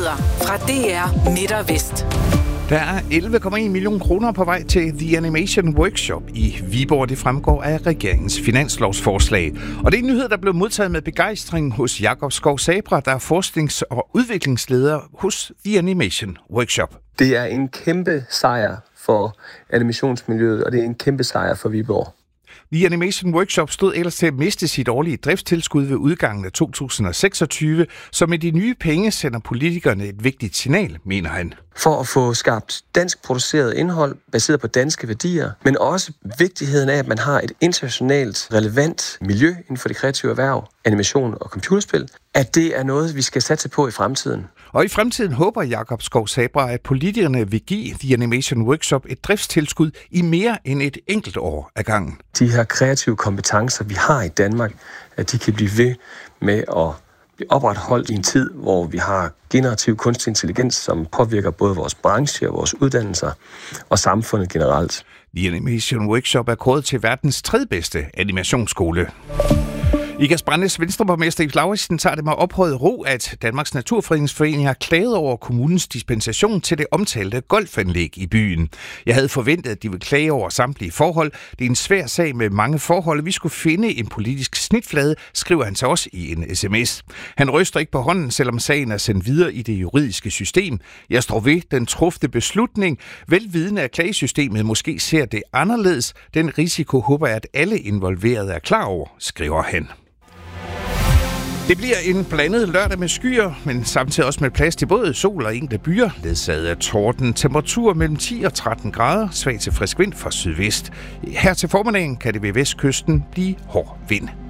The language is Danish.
Nyheder fra DR Midt og Vest. Der er 11,1 millioner kroner på vej til The Animation Workshop i Viborg. Det fremgår af regeringens finanslovsforslag. Og det er en nyhed, der blev modtaget med begejstring hos Jakob Skov Sabra, der er forsknings- og udviklingsleder hos The Animation Workshop. Det er en kæmpe sejr for animationsmiljøet, og det er en kæmpe sejr for Viborg. The Animation Workshop stod ellers til at miste sit årlige driftstilskud ved udgangen af 2026, så med de nye penge sender politikerne et vigtigt signal, mener han. For at få skabt dansk produceret indhold baseret på danske værdier, men også vigtigheden af, at man har et internationalt relevant miljø inden for det kreative erhverv, animation og computerspil, at det er noget, vi skal satse på i fremtiden. Og i fremtiden håber Jakob Skov Sabra, at politikerne vil give The Animation Workshop et driftstilskud i mere end et enkelt år ad gangen. De her kreative kompetencer, vi har i Danmark, at de kan blive ved med at blive opretholdt i en tid, hvor vi har generativ kunstig intelligens, som påvirker både vores branche og vores uddannelser og samfundet generelt. The Animation Workshop er kåret til verdens 3. bedste animationsskole. Ikast-Brandts venstreborgmester Ib Lauritzen tager det med ophøjet ro, at Danmarks Naturfredningsforening har klaget over kommunens dispensation til det omtalte golfanlæg i byen. Jeg havde forventet, at de ville klage over samtlige forhold. Det er en svær sag med mange forhold. Vi skulle finde en politisk snitflade, skriver han til os i en sms. Han ryster ikke på hånden, selvom sagen er sendt videre i det juridiske system. Jeg står ved den trufne beslutning. Velvidende at klagesystemet måske ser det anderledes. Den risiko håber jeg, at alle involverede er klar over, skriver han. Det bliver en blandet lørdag med skyer, men samtidig også med plads til både sol og enkelte byer, ledsaget af torden. Temperatur mellem 10 og 13 grader, svag til frisk vind fra sydvest. Her til formiddagen kan det ved vestkysten blive hård vind.